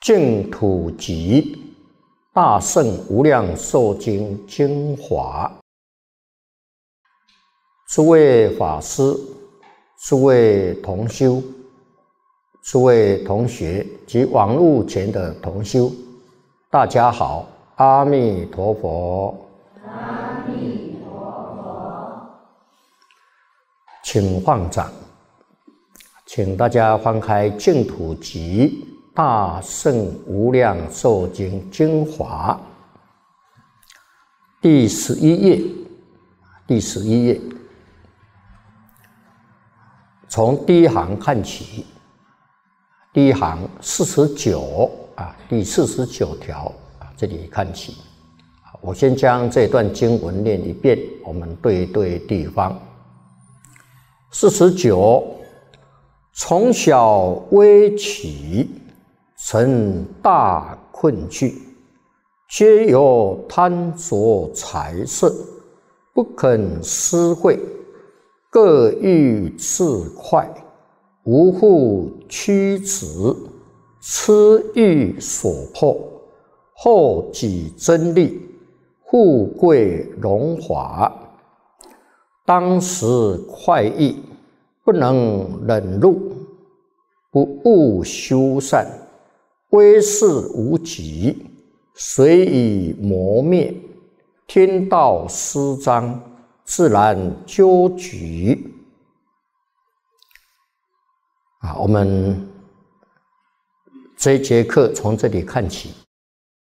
净土集大圣无量寿经精华。诸位法师、诸位同修、诸位同学及网络前的同修，大家好，阿弥陀佛。 阿弥陀佛。 请放掌，请大家翻开《净土集大圣无量寿经精华》第11页，第11页，从第一行看起，第一行49第49条这里看起。我先将这段经文念一遍，我们对地方。49，从小微起，成大困惧，皆由贪着财色，不肯施惠，各欲自快，无复屈止，痴欲所迫，后己真利，富贵荣华，当时快意，不能忍辱，不务修善，威势无极，随以磨灭，天道失章，自然纠举。我们这一节课从这里看起。